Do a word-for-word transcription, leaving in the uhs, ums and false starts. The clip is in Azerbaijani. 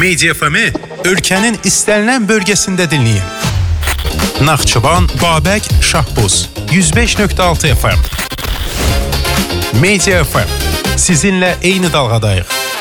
Media F M-i ölkənin istənilən bölgəsində dinləyin. Naxçıvan, Babək, Şahbuz yüz beş nöqtə altı F M. Media F M. Sizinlə eyni dalğadayıq.